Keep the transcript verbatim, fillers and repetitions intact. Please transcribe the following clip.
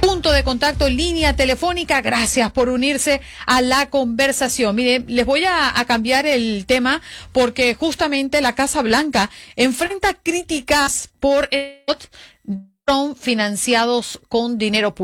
Punto de contacto en línea telefónica. Gracias por unirse a la conversación. Miren, les voy a, a cambiar el tema porque justamente la Casa Blanca enfrenta críticas por el financiados con dinero público.